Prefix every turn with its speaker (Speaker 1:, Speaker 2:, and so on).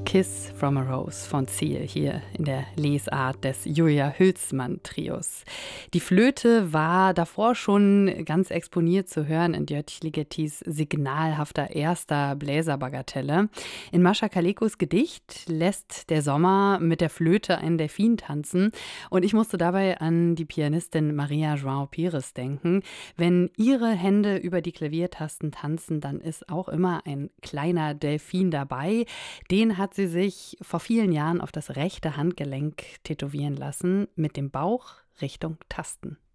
Speaker 1: Kiss from a Rose von Seal hier in der Lesart des Julia Hülsmann-Trios. Die Flöte war davor schon ganz exponiert zu hören in Djörg Ligettis signalhafter erster Bläserbagatelle. In Mascha Kalekos Gedicht lässt der Sommer mit der Flöte einen Delfin tanzen und ich musste dabei an die Pianistin Maria João Pires denken. Wenn ihre Hände über die Klaviertasten tanzen, dann ist auch immer ein kleiner Delfin dabei. Den hat sie sich vor vielen Jahren auf das rechte Handgelenk tätowieren lassen, mit dem Bauch Richtung Tasten.